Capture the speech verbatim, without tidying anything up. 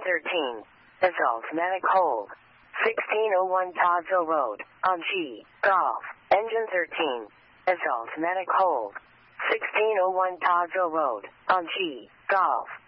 thirteen. Assault Medic hold. sixteen oh one Toddsville Road, on G, Golf. Engine thirteen. Assault Medic hold. sixteen oh one Toddsville Road, on G, Golf.